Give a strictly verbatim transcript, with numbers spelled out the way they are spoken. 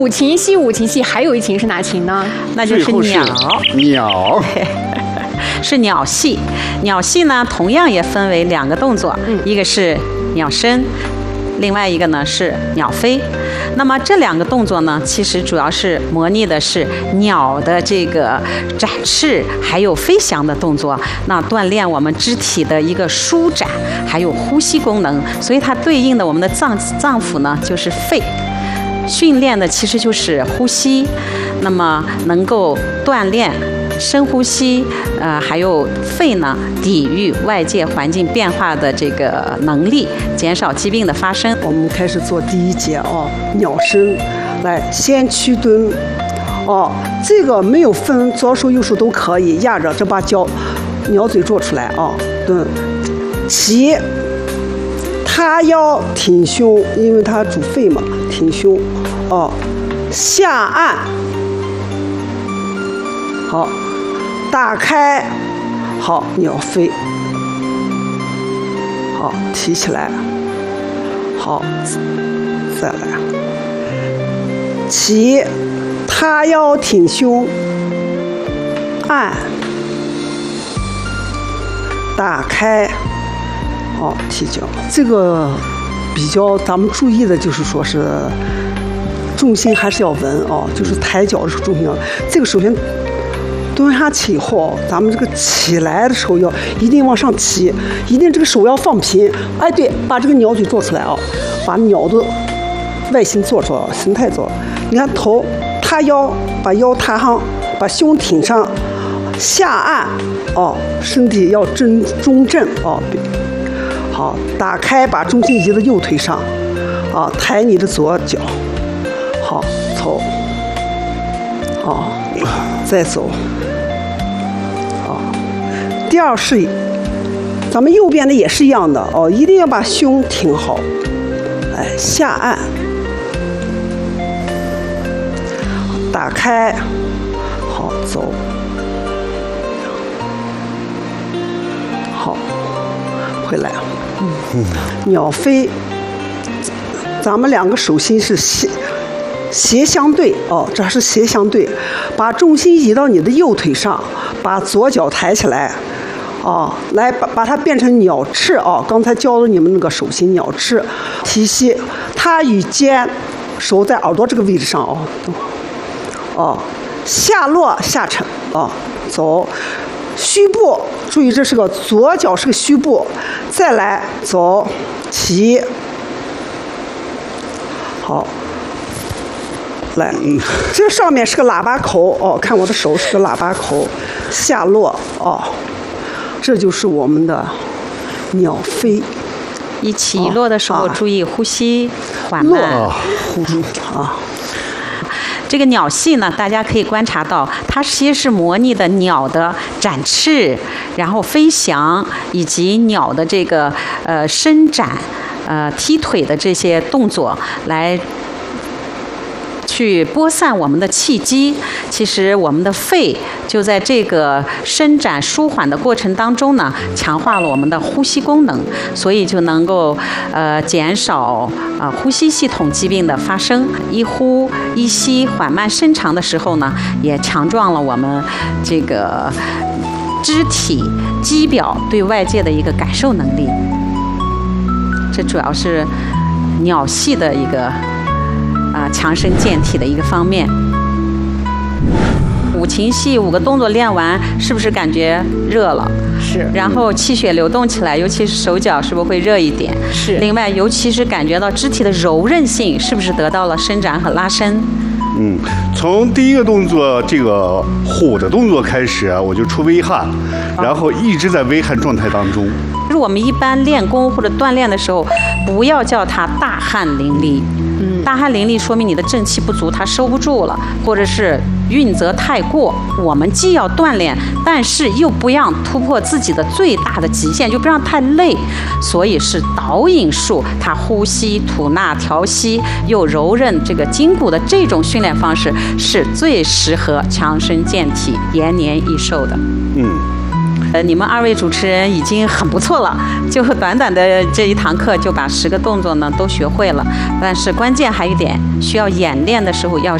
五禽戏，五禽戏还有一禽是哪禽呢？ 那就是鸟。 鸟是鸟戏。鸟戏呢，同样也分为两个动作，嗯、一个是鸟升，另外一个呢是鸟飞。那么这两个动作呢，其实主要是模拟的是鸟的这个展翅，还有飞翔的动作。那锻炼我们肢体的一个舒展，还有呼吸功能。所以它对应的我们的脏脏腑呢，就是肺。训练的其实就是呼吸，那么能够锻炼深呼吸，呃，还有肺呢抵御外界环境变化的这个能力，减少疾病的发生。 我们开始做第一节哦，鸟升，来先屈蹲，哦，这个没有分左手右手都可以，压着这把脚，鸟嘴做出来哦，蹲，起，塌腰挺胸，因为它主肺嘛，挺胸，哦，下按，好。打开，好，鸟飞，好，提起来，好，再来，起，塌腰挺胸，按，打开，好，提脚。这个比较咱们注意的就是说是重心还是要稳哦，就是抬脚的时候重心要。这个首先。蹲下去以后，咱们这个起来的时候要一定往上提，一定这个手要放平。哎，对，把这个鸟嘴做出来啊，把鸟的外形做出来，形态做。你看头塌腰，把腰塌上，把胸挺上，下按哦，身体要正中正哦。好，打开，把重心移到右腿上，啊，抬你的左脚，好，走，哦，再走。第二是，咱们右边的也是一样的哦，一定要把胸挺好，哎，下按，打开，好走，好，回来，嗯，鸟飞，咱们两个手心是斜斜相对哦，这是斜相对，把重心移到你的右腿上，把左脚抬起来。哦，来把把它变成鸟翅哦！刚才教了你们那个手心鸟翅，提膝，它与肩，手在耳朵这个位置上哦。哦，下落下沉哦，走，虚步，注意这是个左脚是个虚步，再来走，起，好，来，这上面是个喇叭口哦，看我的手是个喇叭口，下落哦。这就是我们的鸟飞。 一起一落的时候，注意呼吸缓慢。 呼吸啊。 这个鸟戏呢，大家可以观察到，它其实是模拟的鸟的展翅，然后飞翔，以及鸟的这个呃伸展、呃踢腿的这些动作来。去播散我们的气机，其实我们的肺就在这个伸展舒缓的过程当中呢，强化了我们的呼吸功能，所以就能够呃减少啊、呃、呼吸系统疾病的发生。一呼一吸缓慢伸长的时候呢，也强壮了我们这个肢体肌表对外界的一个感受能力。这主要是鸟系的一个。啊，强身健体的一个方面。五禽戏五个动作练完，是不是感觉热了？ 是。 然后气血流动起来，尤其是手脚，是不是会热一点？ 是。 另外，尤其是感觉到肢体的柔韧性，是不是得到了伸展和拉伸？ 嗯，从第一个动作这个虎的动作开始，我就出微汗，然后一直在微汗状态当中。 就是我们一般练功或者锻炼的时候，不要叫它大汗淋漓。嗯，大汗淋漓说明你的正气不足，它收不住了，或者是运则太过。我们既要锻炼，但是又不让突破自己的最大的极限，就不让太累。所以是导引术，它呼吸、吐纳、调息又柔韧这个筋骨的这种训练方式，是最适合强身健体、延年益寿的。 嗯。 呃，你们二位主持人已经很不错了，就短短的这一堂课就把十个动作呢都学会了。但是关键还有一点，需要演练的时候要